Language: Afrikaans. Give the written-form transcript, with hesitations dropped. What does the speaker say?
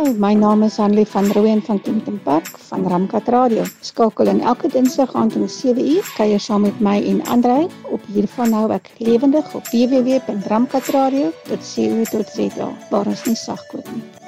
my naam is Hanlie van Rooyen van Kempton Park van Ramkat Radio. Skakel in elke dinsdag aand om 7:00, kuier saam met my en Andrei. Op hiervan hou ek lewendig op www.ramkatradio.co.za, waar ons nie sagkoop nie.